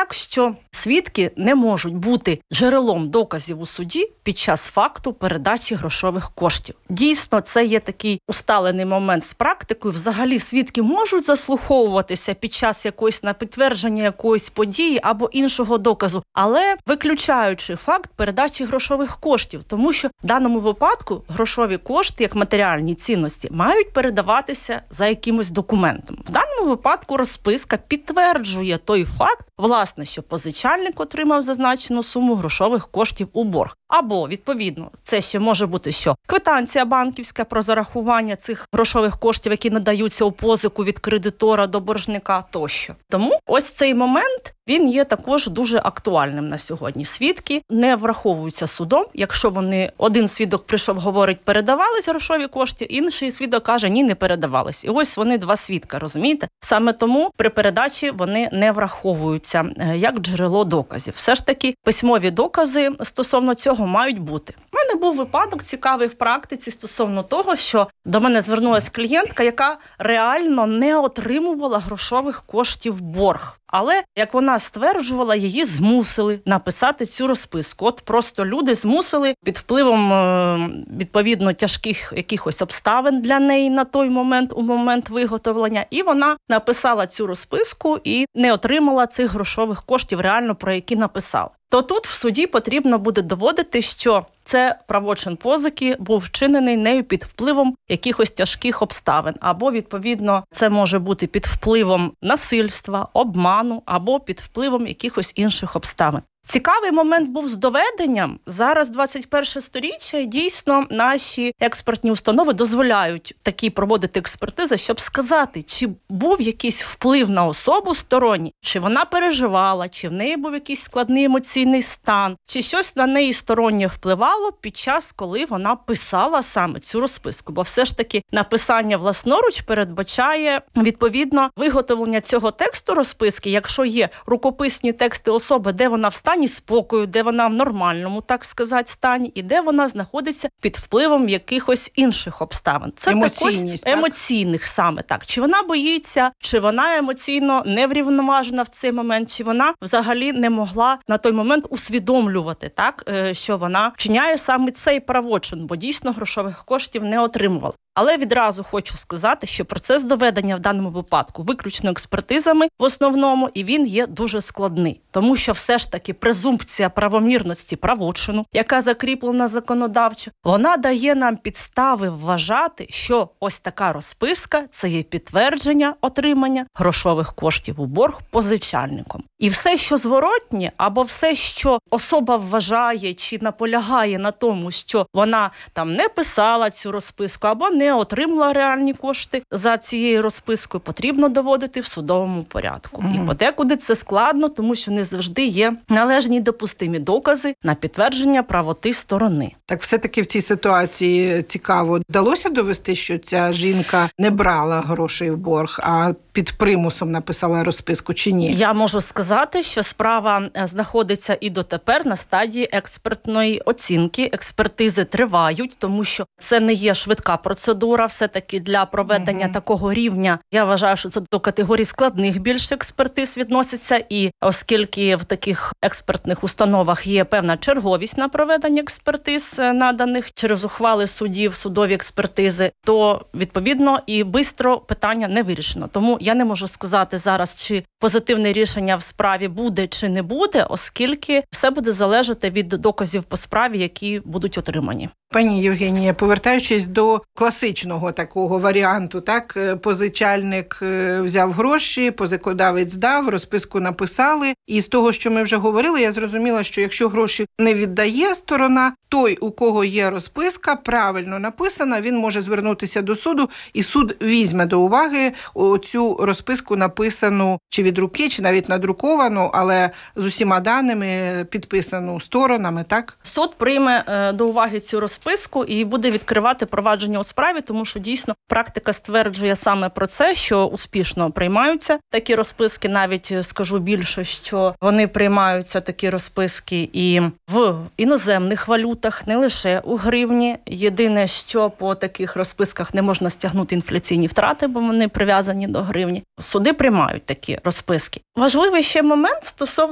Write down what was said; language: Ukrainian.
так, що свідки не можуть бути джерелом доказів у суді під час факту передачі грошових коштів. Дійсно, це є такий усталений момент з практикою. Взагалі, свідки можуть заслуховуватися під час якоїсь на підтвердження якоїсь події або іншого доказу, але виключаючи факт передачі грошових коштів, тому що в даному випадку грошові кошти, як матеріальні цінності, мають передаватися за якимось документом. В даному випадку розписка підтверджує той факт, власне, що позичальник отримав зазначену суму грошових коштів у борг. Або, відповідно, це ще може бути що? Квитанція банківська про зарахування цих грошових коштів, які надаються у позику від кредитора до боржника тощо. Тому ось цей момент, він є також дуже актуальним на сьогодні. Свідки не враховуються судом, якщо вони, один свідок прийшов, говорить, передавались грошові кошти, інший свідок каже, ні, не передавались. І ось вони два свідка, розумієте? Саме тому при передачі вони не враховуються як джерело доказів. Все ж таки письмові докази стосовно цього мають бути. У мене був випадок цікавий в практиці стосовно того, що до мене звернулася клієнтка, яка реально не отримувала грошових коштів в борг. Але, як вона стверджувала, її змусили написати цю розписку. От просто люди змусили під впливом, відповідно, тяжких якихось обставин для неї на той момент, у момент виготовлення. І вона написала цю розписку і не отримала цих грошових коштів реально, про які написала. То тут в суді потрібно буде доводити, що це правочин позики був вчинений нею під впливом якихось тяжких обставин. Або, відповідно, це може бути під впливом насильства, обману, або під впливом якихось інших обставин. Цікавий момент був з доведенням. Зараз 21 сторіччя, і дійсно наші експертні установи дозволяють такі проводити експертизи, щоб сказати, чи був якийсь вплив на особу сторонній, чи вона переживала, чи в неї був якийсь складний емоційний стан, чи щось на неї стороннє впливало під час, коли вона писала саме цю розписку. Бо все ж таки написання власноруч передбачає, відповідно, виготовлення цього тексту розписки, якщо є рукописні тексти особи, де вона в стані спокою, де вона в нормальному, так сказати, стані, і де вона знаходиться під впливом якихось інших обставин. Це також емоційних саме так. Чи вона боїться, чи вона емоційно неврівноважена в цей момент, чи вона взагалі не могла на той момент усвідомлювати, так, що вона вчиняє саме цей правочин, бо дійсно грошових коштів не отримувала. Але відразу хочу сказати, що процес доведення в даному випадку виключно експертизами в основному, і він є дуже складний. Тому що все ж таки презумпція правомірності правочину, яка закріплена законодавчо, вона дає нам підстави вважати, що ось така розписка – це є підтвердження отримання грошових коштів у борг позичальником. І все, що зворотнє, або все, що особа вважає чи наполягає на тому, що вона там не писала цю розписку, або не отримала реальні кошти за цією розпискою, потрібно доводити в судовому порядку. І подекуди це складно, тому що не завжди є належні допустимі докази на підтвердження правоти сторони. Так все-таки в цій ситуації цікаво, вдалося довести, що ця жінка не брала грошей в борг, а під примусом написала розписку чи ні? Я можу сказати, що справа знаходиться і дотепер на стадії експертної оцінки. Експертизи тривають, тому що це не є швидка процедура, все-таки для проведення такого рівня. Я вважаю, що це до категорії складних більше експертиз відноситься, і оскільки в таких експертних установах є певна черговість на проведення експертиз наданих через ухвали судів, судові експертизи, то відповідно і швидко питання не вирішено. Тому я не можу сказати зараз, чи позитивне рішення в справі буде чи не буде, оскільки все буде залежати від доказів по справі, які будуть отримані. Пані Євгенія, повертаючись до класичного такого варіанту, так, позичальник взяв гроші, позикодавець дав, розписку написали, і з того, що ми вже говорили, я зрозуміла, що якщо гроші не віддає сторона, той, у кого є розписка, правильно написана, він може звернутися до суду, і суд візьме до уваги цю розписку, написану чи від руки, чи навіть надруковану, але з усіма даними, підписану сторонами, так? Суд прийме до уваги цю розписку і буде відкривати провадження у справі, тому що дійсно практика стверджує саме про це, що успішно приймаються такі розписки, навіть скажу більше, що вони приймаються такі розписки і в іноземних валютах, не лише у гривні. Єдине, що по таких розписках не можна стягнути інфляційні втрати, бо вони прив'язані до гривні. Суди приймають такі розписки. Важливий ще момент стосовно